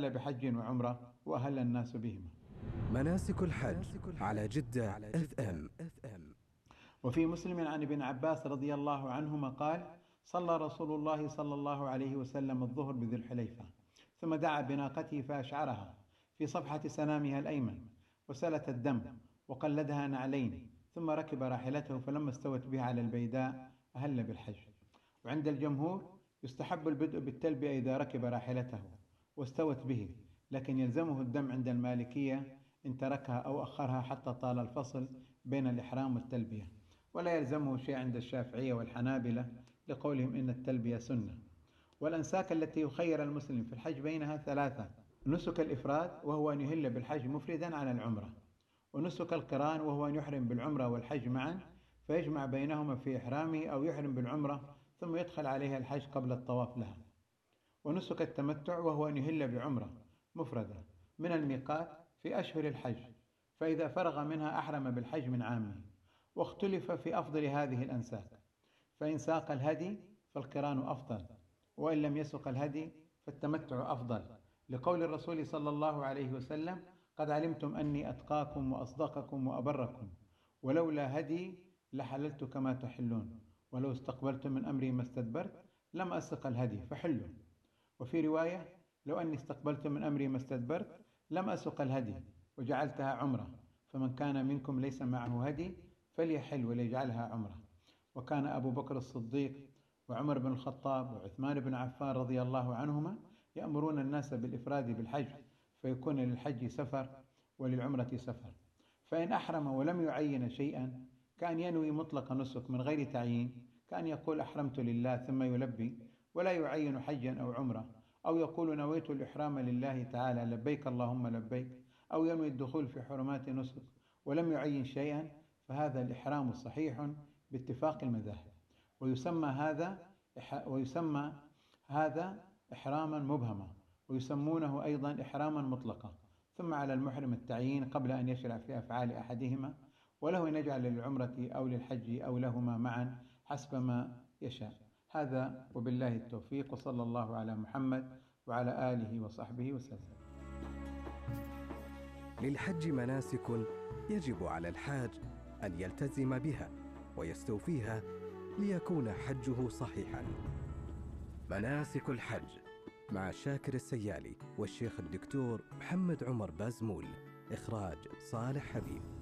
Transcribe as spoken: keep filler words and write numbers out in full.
أهل بحج وعمرة وأهل الناس بهما. مناسك الحج على جدة اف ام. وفي مسلم عن ابن عباس رضي الله عنهما قال: صلى رسول الله صلى الله عليه وسلم الظهر بذي الحليفة، ثم دعا بناقته فأشعرها في صفحة سنامها الأيمن وسلت الدم وقلدها نعلين، ثم ركب راحلته، فلما استوت به على البيداء أهل بالحج. وعند الجمهور يستحب البدء بالتلبية إذا ركب راحلته واستوت به، لكن يلزمه الدم عند المالكية إن تركها أو أخرها حتى طال الفصل بين الإحرام والتلبية، ولا يلزمه شيء عند الشافعية والحنابلة لقولهم إن التلبية سنة. والأنساك التي يخير المسلم في الحج بينها ثلاثة: نسك الإفراد وهو أن يهل بالحج مفردا عن العمرة، ونسك القران وهو أن يحرم بالعمرة والحج معا فيجمع بينهما في إحرامه، أو يحرم بالعمرة ثم يدخل عليها الحج قبل الطواف لها، ونسك التمتع وهو أن يهل بعمرة مفردة من الميقات في أشهر الحج، فإذا فرغ منها أحرم بالحج من عامه. واختلف في أفضل هذه الأنساك، فإن ساق الهدي فالقران أفضل، وإن لم يسق الهدي فالتمتع أفضل، لقول الرسول صلى الله عليه وسلم: قد علمتم أني أتقاكم وأصدقكم وأبركم، ولولا هدي لحللت كما تحلون، ولو استقبلت من أمري ما استدبرت لم أسق الهدي فحلوا. وفي رواية: لو أني استقبلت من أمري ما استدبرت لم أسق الهدي وجعلتها عمرة، فمن كان منكم ليس معه هدي فليحل وليجعلها عمرة. وكان أبو بكر الصديق وعمر بن الخطاب وعثمان بن عفان رضي الله عنهما يأمرون الناس بالإفراد بالحج، فيكون للحج سفر وللعمرة سفر. فإن أحرم ولم يعين شيئا كان ينوي مطلق نسك من غير تعيين، كان يقول أحرمت لله ثم يلبي ولا يعين حجا أو عمرة، أو يقول نويت الإحرام لله تعالى لبيك اللهم لبيك، أو ينوي الدخول في حرمات نسك ولم يعين شيئا، فهذا الإحرام صحيح باتفاق المذاهب، ويسمى هذا ويسمى هذا إحراما مبهما، ويسمونه أيضا إحراما مطلقا. ثم على المحرم التعيين قبل أن يشرع في أفعال أحدهما، وله أن يجعل للعمرة أو للحج أو لهما معا حسب ما يشاء. هذا وبالله التوفيق، وصلى الله على محمد وعلى آله وصحبه وسلم. للحج مناسك يجب على الحاج أن يلتزم بها ويستوفيها ليكون حجه صحيحا. مناسك الحج مع شاكر السيالي والشيخ الدكتور محمد عمر بازمول. إخراج صالح حبيب.